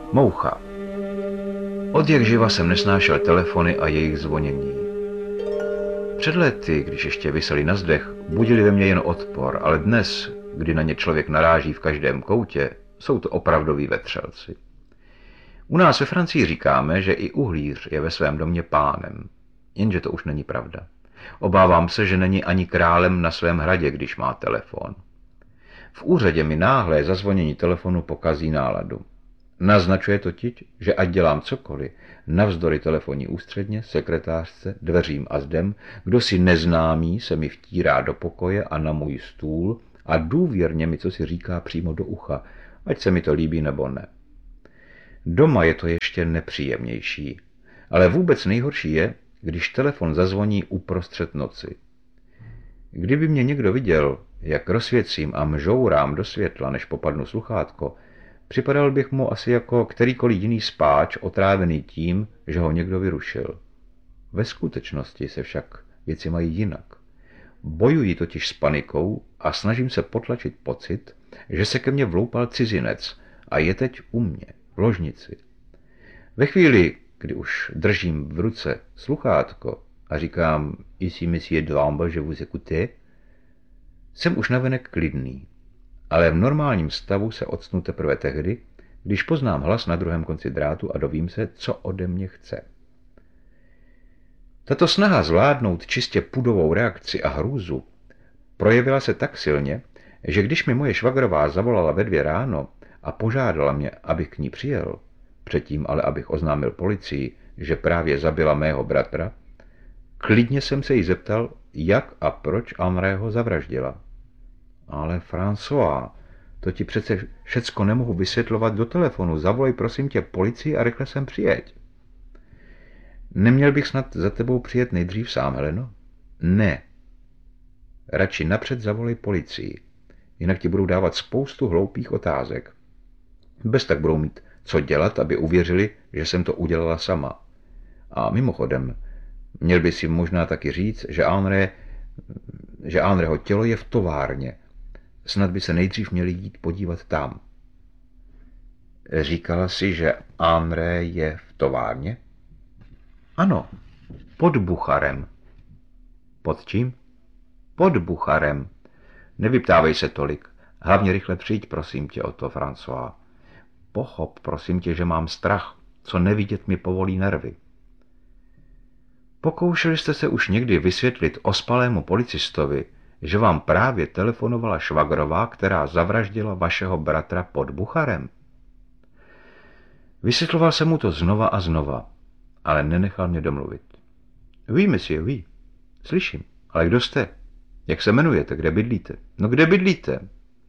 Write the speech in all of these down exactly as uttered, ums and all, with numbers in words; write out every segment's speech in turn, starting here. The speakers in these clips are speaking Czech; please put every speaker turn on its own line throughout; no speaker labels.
Moucha. Od jak živa jsem nesnášel telefony a jejich zvonění. Před lety, když ještě viseli na zdech, budili ve mně jen odpor, ale dnes, kdy na ně člověk naráží v každém koutě, jsou to opravdoví vetřelci. U nás ve Francii říkáme, že i uhlíř je ve svém domě pánem, jenže to už není pravda. Obávám se, že není ani králem na svém hradě, když má telefon. V úřadě mi náhlé zazvonění telefonu pokazí náladu. Naznačuje totiž, že ať dělám cokoliv, navzdory telefonní ústředně, sekretářce, dveřím a zdem, kdo si neznámý se mi vtírá do pokoje a na můj stůl a důvěrně mi co si říká přímo do ucha, ať se mi to líbí nebo ne. Doma je to ještě nepříjemnější, ale vůbec nejhorší je, když telefon zazvoní uprostřed noci. Kdyby mě někdo viděl, jak rozsvěcím a mžourám do světla, než popadnu sluchátko, připadal bych mu asi jako kterýkoliv jiný spáč otrávený tím, že ho někdo vyrušil. Ve skutečnosti se však věci mají jinak. Bojuji totiž s panikou a snažím se potlačit pocit, že se ke mně vloupal cizinec a je teď u mě, v ložnici. Ve chvíli, kdy už držím v ruce sluchátko a říkám ici monsieur Delambre, je vous écoute, jsem už navenek klidný, ale v normálním stavu se octnu teprve tehdy, když poznám hlas na druhém konci drátu a dovím se, co ode mě chce. Tato snaha zvládnout čistě pudovou reakci a hrůzu projevila se tak silně, že když mi moje švagrová zavolala ve dvě ráno a požádala mě, abych k ní přijel, předtím ale abych oznámil policii, že právě zabila mého bratra, klidně jsem se jí zeptal, jak a proč Amrého zavraždila. Ale François, to ti přece všecko nemohu vysvětlovat do telefonu, zavolej prosím tě policii a rychle sem přijeď. Neměl bych snad za tebou přijet nejdřív sám, Heleno? Ne. Radši napřed zavolej policii, jinak ti budou dávat spoustu hloupých otázek. Bez tak budou mít co dělat, aby uvěřili, že jsem to udělala sama. A mimochodem, měl by si možná taky říct, že André, že Andrého tělo je v továrně. Snad by se nejdřív měli jít podívat tam. Říkala si, že André je v továrně? Ano, pod Bucharem. Pod čím? Pod Bucharem. Nevyptávej se tolik. Hlavně rychle přijď, prosím tě, o to, François. Pochop, prosím tě, že mám strach. Co nevidět mi povolí nervy. Pokoušeli jste se už někdy vysvětlit ospalému policistovi, že vám právě telefonovala švagrová, která zavraždila vašeho bratra pod Bucharem? Vysvětloval jsem mu to znova a znova, ale nenechal mě domluvit. Oui, monsieur, oui. Slyším, ale kdo jste? Jak se jmenujete? Kde bydlíte? No kde bydlíte?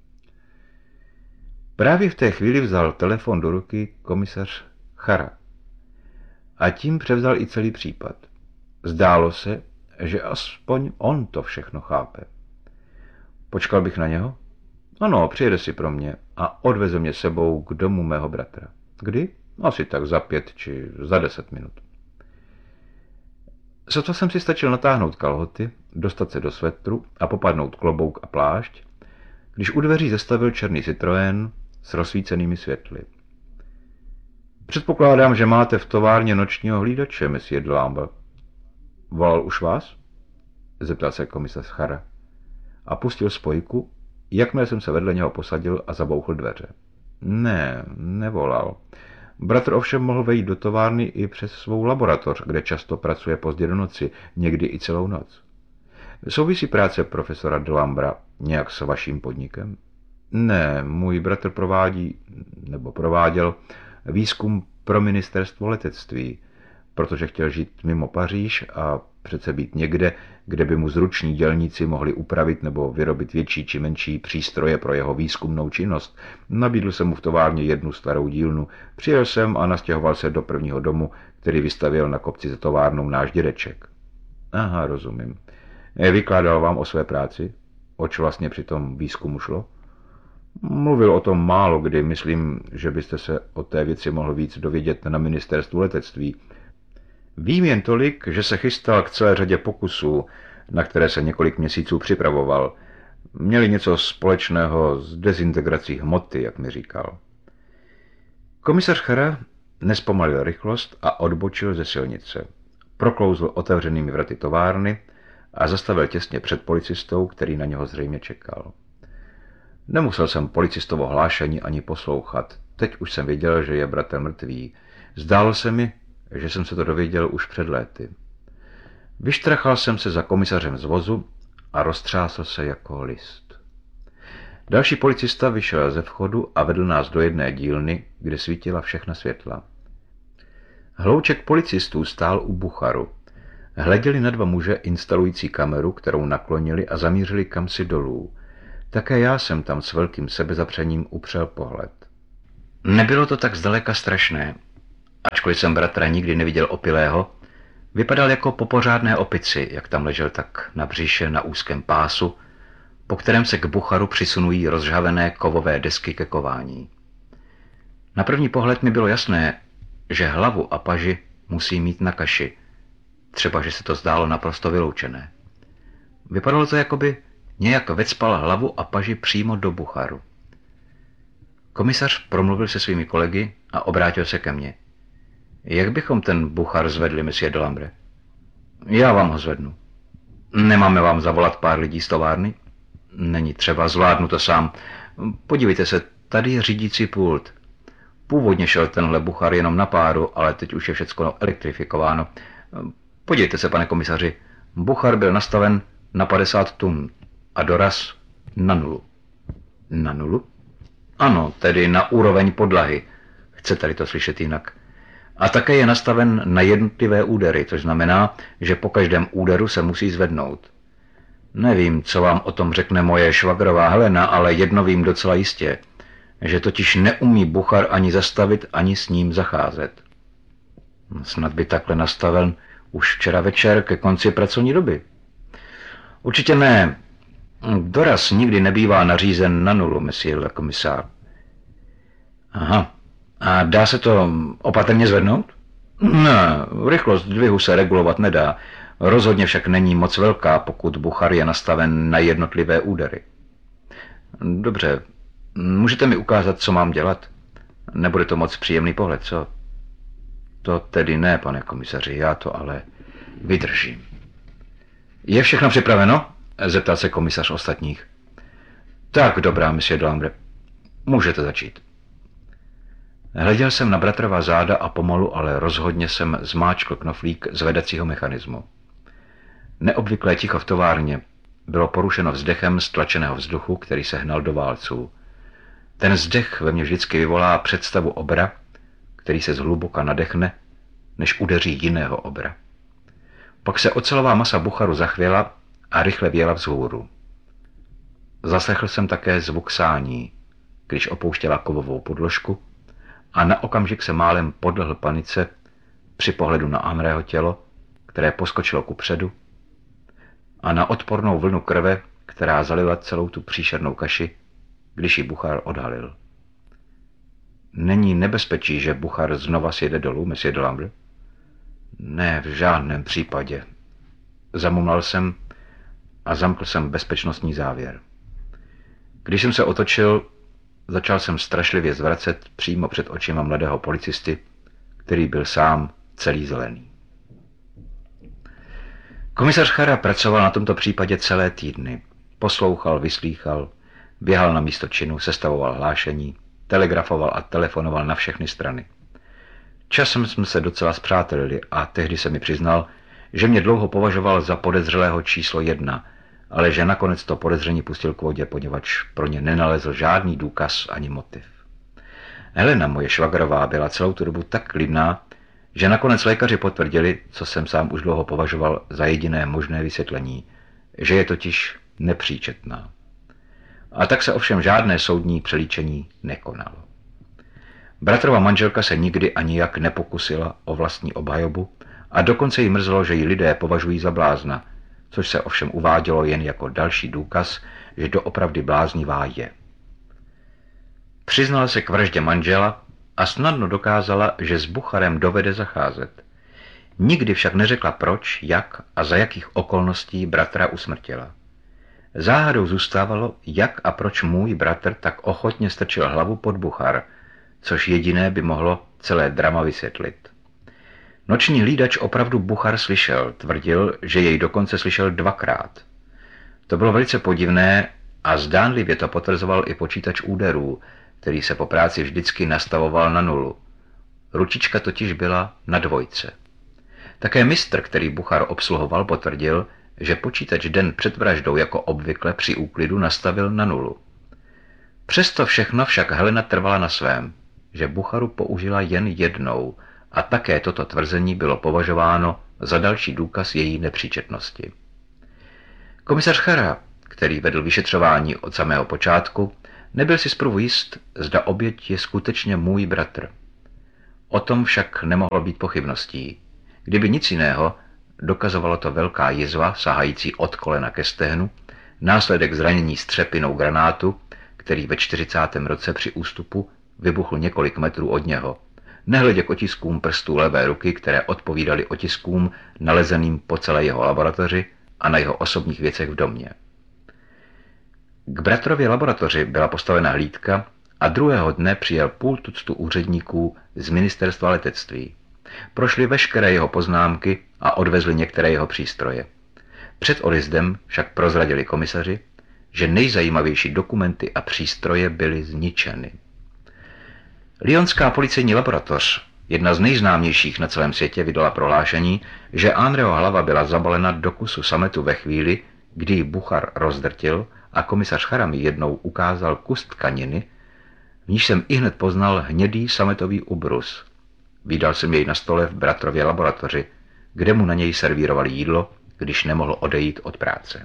Právě v té chvíli vzal telefon do ruky komisař Chara. A tím převzal i celý případ. Zdálo se, že aspoň on to všechno chápe. Počkal bych na něho? Ano, přijede si pro mě a odveze mě sebou k domu mého bratra. Kdy? Asi tak za pět či za deset minut. Sotva jsem si stačil natáhnout kalhoty, dostat se do svetru a popadnout klobouk a plášť, když u dveří zastavil černý Citroën s rozsvícenými světly. Předpokládám, že máte v továrně nočního hlídače, monsieur Delambre. Volal už vás? Zeptal se komisař Chara. A pustil spojku, jakmile jsem se vedle něho posadil a zabouchl dveře. Ne, nevolal. Bratr ovšem mohl vejít do továrny i přes svou laboratoř, kde často pracuje pozdě do noci, někdy i celou noc. Souvisí práce profesora Delambra nějak s vaším podnikem? Ne, můj bratr provádí, nebo prováděl, výzkum pro ministerstvo letectví, protože chtěl žít mimo Paříž a přece být někde, kde by mu zruční dělníci mohli upravit nebo vyrobit větší či menší přístroje pro jeho výzkumnou činnost. Nabídl jsem mu v továrně jednu starou dílnu. Přijel jsem a nastěhoval se do prvního domu, který vystavěl na kopci za továrnou náš dědeček. Aha, rozumím. Vykládal vám o své práci? Oč vlastně při tom výzkumu šlo? Mluvil o tom málo kdy, myslím, že byste se o té věci mohl víc dovědět na ministerstvu letectví. Vím jen tolik, že se chystal k celé řadě pokusů, na které se několik měsíců připravoval. Měli něco společného s dezintegrací hmoty, jak mi říkal. Komisař Chara nespomalil rychlost a odbočil ze silnice. Proklouzl otevřenými vraty továrny a zastavil těsně před policistou, který na něho zřejmě čekal. Nemusel jsem policistovo hlášení ani poslouchat. Teď už jsem věděl, že je bratr mrtvý. Zdálo se mi, že jsem se to dověděl už před léty. Vyštrachal jsem se za komisařem z vozu a roztřásl se jako list. Další policista vyšel ze vchodu a vedl nás do jedné dílny, kde svítila všechna světla. Hlouček policistů stál u bucharu. Hleděli na dva muže instalující kameru, kterou naklonili a zamířili kamsi dolů. Také já jsem tam s velkým sebezapřením upřel pohled. Nebylo to tak zdaleka strašné. Ačkoliv jsem bratra nikdy neviděl opilého, vypadal jako po pořádné opici, jak tam ležel tak na břiše na úzkém pásu, po kterém se k bucharu přisunují rozžhavené kovové desky ke kování. Na první pohled mi bylo jasné, že hlavu a paži musí mít na kaši, třeba že se to zdálo naprosto vyloučené. Vypadalo to, jako by nějak vecpal hlavu a paži přímo do bucharu. Komisař promluvil se svými kolegy a obrátil se ke mně. Jak bychom ten buchar zvedli, monsieur Delambre? Já vám ho zvednu. Nemáme vám zavolat pár lidí z továrny? Není třeba, zvládnu to sám. Podívejte se, tady je řídící pult. Původně šel tenhle buchar jenom na páru, ale teď už je všecko elektrifikováno. Podívejte se, pane komisaři, buchar byl nastaven na padesát tun a doraz na nulu. Na nulu? Ano, tedy na úroveň podlahy. Chcete-li to slyšet jinak. A také je nastaven na jednotlivé údery, což znamená, že po každém úderu se musí zvednout. Nevím, co vám o tom řekne moje švagrová Helena, ale jedno vím docela jistě, že totiž neumí buchar ani zastavit, ani s ním zacházet. Snad by takhle nastaven už včera večer ke konci pracovní doby. Určitě ne. Doraz nikdy nebývá nařízen na nulu, monsieur le commissaire. Aha. A dá se to opatrně zvednout? Ne, rychlost dvihu se regulovat nedá. Rozhodně však není moc velká, pokud buchar je nastaven na jednotlivé údery. Dobře, můžete mi ukázat, co mám dělat? Nebude to moc příjemný pohled, co? To tedy ne, pane komisaři, já to ale vydržím. Je všechno připraveno? Zeptal se komisař ostatních. Tak, dobrá, monsieur Delambre. Můžete začít. Hleděl jsem na bratrova záda a pomalu, ale rozhodně jsem zmáčkl knoflík zvedacího mechanismu. Neobvyklé ticho v továrně bylo porušeno vzdechem stlačeného vzduchu, který se hnal do válců. Ten vzdech ve mně vždycky vyvolá představu obra, který se zhluboka nadechne, než udeří jiného obra. Pak se ocelová masa bucharu zachvěla a rychle věla vzhůru. Zaslechl jsem také zvuk sání, když opouštěla kovovou podložku, a na okamžik se málem podlehl panice při pohledu na Amrého tělo, které poskočilo kupředu, a na odpornou vlnu krve, která zalila celou tu příšernou kaši, když ji buchar odhalil. Není nebezpečí, že buchar znova sjede dolů, monsieur Delambre? Ne, v žádném případě. Zamumlal jsem a zamkl jsem bezpečnostní závěr. Když jsem se otočil, začal jsem strašlivě zvracet přímo před očima mladého policisty, který byl sám celý zelený. Komisař Chara pracoval na tomto případě celé týdny. Poslouchal, vyslýchal, běhal na místo činu, sestavoval hlášení, telegrafoval a telefonoval na všechny strany. Časem jsme se docela spřátelili a tehdy se mi přiznal, že mě dlouho považoval za podezřelého číslo jedna, ale že nakonec to podezření pustil k vodě, poněvadž pro ně nenalezl žádný důkaz ani motiv. Helena, moje švagrová, byla celou tu dobu tak klidná, že nakonec lékaři potvrdili, co jsem sám už dlouho považoval za jediné možné vysvětlení, že je totiž nepříčetná. A tak se ovšem žádné soudní přelíčení nekonalo. Bratrova manželka se nikdy ani jak nepokusila o vlastní obhajobu a dokonce jí mrzelo, že ji lidé považují za blázna, což se ovšem uvádělo jen jako další důkaz, že doopravdy bláznivá je. Přiznala se k vraždě manžela a snadno dokázala, že s bucharem dovede zacházet. Nikdy však neřekla proč, jak a za jakých okolností bratra usmrtila. Záhadou zůstávalo, jak a proč můj bratr tak ochotně strčil hlavu pod buchar, což jediné by mohlo celé drama vysvětlit. Noční hlídač opravdu Buchar slyšel, tvrdil, že jej dokonce slyšel dvakrát. To bylo velice podivné a zdánlivě to potvrzoval i počítač úderů, který se po práci vždycky nastavoval na nulu. Ručička totiž byla na dvojce. Také mistr, který Buchar obsluhoval, potvrdil, že počítač den před vraždou jako obvykle při úklidu nastavil na nulu. Přesto všechno však Helena trvala na svém, že Bucharu použila jen jednou a také toto tvrzení bylo považováno za další důkaz její nepříčetnosti. Komisař Chara, který vedl vyšetřování od samého počátku, nebyl si zprvu jist, zda oběť je skutečně můj bratr. O tom však nemohlo být pochybností. Kdyby nic jiného, dokazovalo to velká jizva sahající od kolena ke stehnu, následek zranění střepinou granátu, který ve čtyřicátém roce při ústupu vybuchl několik metrů od něho, nehledě k otiskům prstů levé ruky, které odpovídaly otiskům nalezeným po celé jeho laboratoři a na jeho osobních věcech v domě. K bratrově laboratoři byla postavena hlídka a druhého dne přijel půl tuctu úředníků z ministerstva letectví. Prošli veškeré jeho poznámky a odvezli některé jeho přístroje. Před odjezdem však prozradili komisaři, že nejzajímavější dokumenty a přístroje byly zničeny. Lyonská policejní laboratoř, jedna z nejznámějších na celém světě, vydala prohlášení, že Henriho hlava byla zabalena do kusu sametu ve chvíli, kdy ji Buchar rozdrtil a komisař Chara mi jednou ukázal kus tkaniny, v níž jsem ihned poznal hnědý sametový ubrus. Vídal jsem jej na stole v bratrově laboratoři, kde mu na něj servírovali jídlo, když nemohl odejít od práce.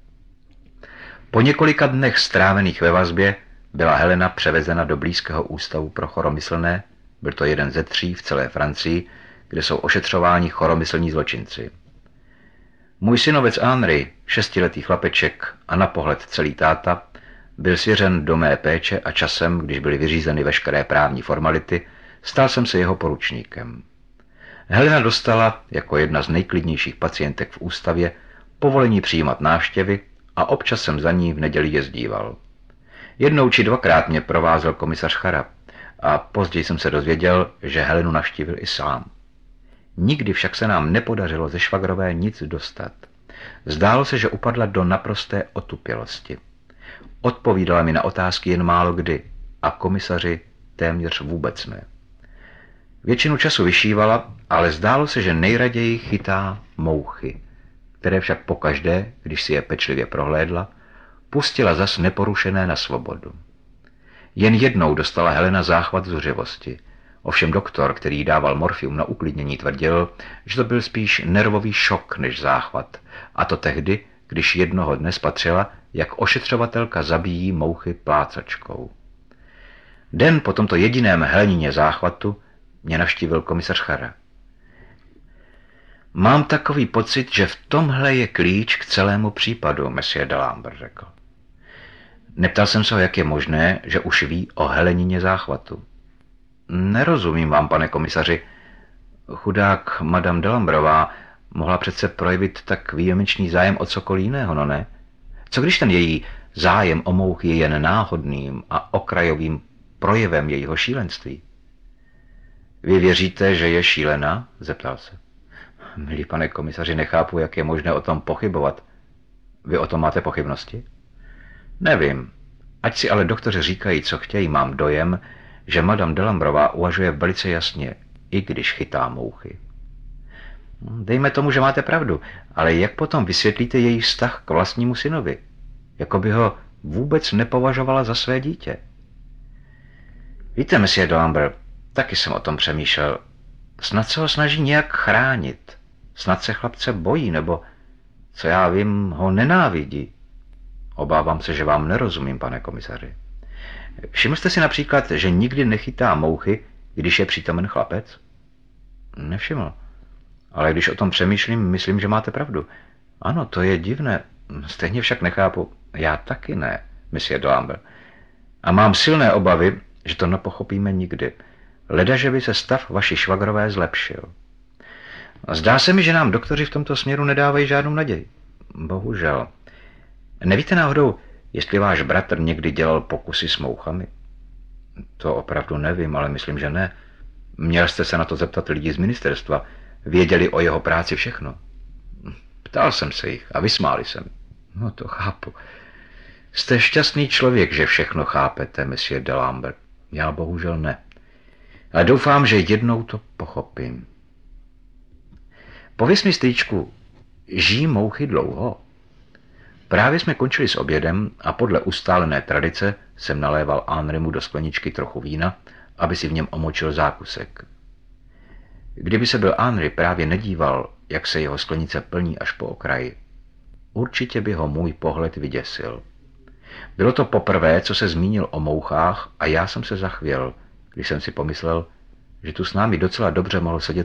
Po několika dnech strávených ve vazbě byla Helena převezena do blízkého ústavu pro choromyslné, byl to jeden ze tří v celé Francii, kde jsou ošetřováni choromyslní zločinci. Můj synovec Henri, šestiletý chlapeček a na pohled celý táta, byl svěřen do mé péče a časem, když byly vyřízeny veškeré právní formality, stal jsem se jeho poručníkem. Helena dostala, jako jedna z nejklidnějších pacientek v ústavě, povolení přijímat návštěvy a občas jsem za ní v neděli jezdíval. Jednou či dvakrát mě provázel komisař Chara a později jsem se dozvěděl, že Helenu navštívil i sám. Nikdy však se nám nepodařilo ze švagrové nic dostat. Zdálo se, že upadla do naprosté otupělosti. Odpovídala mi na otázky jen málo kdy a komisaři téměř vůbec ne. Většinu času vyšívala, ale zdálo se, že nejraději chytá mouchy, které však pokaždé, když si je pečlivě prohlédla, pustila zas neporušené na svobodu. Jen jednou dostala Helena záchvat zuřivosti. Ovšem doktor, který jí dával morfium na uklidnění, tvrdil, že to byl spíš nervový šok než záchvat. A to tehdy, když jednoho dne spatřila, jak ošetřovatelka zabíjí mouchy plácačkou. Den po tomto jediném Helenině záchvatu mě navštívil komisař Chara. Mám takový pocit, že v tomhle je klíč k celému případu, monsieur de Lambert, řekl. Neptal jsem se ho, jak je možné, že už ví o Helenině záchvatu. Nerozumím vám, pane komisaři. Chudák madame de Lambrová mohla přece projevit tak výjimečný zájem o cokoliv jiného, no ne? Co když ten její zájem o mouchy je jen náhodným a okrajovým projevem jejího šílenství? Vy věříte, že je šílená? Zeptal se. Milý pane komisaři, nechápu, jak je možné o tom pochybovat. Vy o tom máte pochybnosti? Nevím. Ať si ale doktoři říkají, co chtějí, mám dojem, že madame de Lambrová uvažuje velice jasně, i když chytá mouchy. Dejme tomu, že máte pravdu, ale jak potom vysvětlíte její vztah k vlastnímu synovi? Jako by ho vůbec nepovažovala za své dítě. Víte, monsieur de Lambert, taky jsem o tom přemýšlel. Snad se ho snaží nějak chránit. Snad se chlapce bojí, nebo, co já vím, ho nenávidí. Obávám se, že vám nerozumím, pane komisaři. Všiml jste si například, že nikdy nechytá mouchy, když je přítomen chlapec? Nevšiml. Ale když o tom přemýšlím, myslím, že máte pravdu. Ano, to je divné. Stejně však nechápu. Já taky ne, monsieur de Lambert. A mám silné obavy, že to nepochopíme nikdy. Leda, že by se stav vaší švagrové zlepšil. Zdá se mi, že nám doktoři v tomto směru nedávají žádnou naději. Bohužel. Nevíte náhodou, jestli váš bratr někdy dělal pokusy s mouchami? To opravdu nevím, ale myslím, že ne. Měl jste se na to zeptat lidí z ministerstva. Věděli o jeho práci všechno. Ptal jsem se jich a vysmáli se mi. No to chápu. Jste šťastný člověk, že všechno chápete, monsieur de Lambert. Já bohužel ne. Ale doufám, že jednou to pochopím. Pověz mi, strýčku, žijí mouchy dlouho? Právě jsme končili s obědem a podle ustálené tradice jsem naléval Henrimu do skleničky trochu vína, aby si v něm omočil zákusek. Kdyby se byl Henri právě nedíval, jak se jeho sklenice plní až po okraji, určitě by ho můj pohled vyděsil. Bylo to poprvé, co se zmínil o mouchách a já jsem se zachvěl, když jsem si pomyslel, že tu s námi docela dobře mohl sedět